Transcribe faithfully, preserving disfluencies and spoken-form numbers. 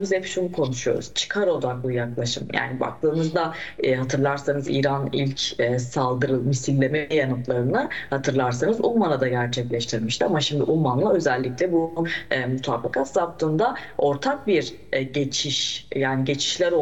biz hep şunu konuşuyoruz. Çıkar odaklı yaklaşım. Yani baktığımızda e, hatırlarsanız İran ilk e, saldırı misilleme yanıtlarını hatırlarsanız Umman'a da gerçekleştirmişti. Ama şimdi Umman'la özellikle bu e, mutabakat zaptında ortak bir e, geçiş yani geçişler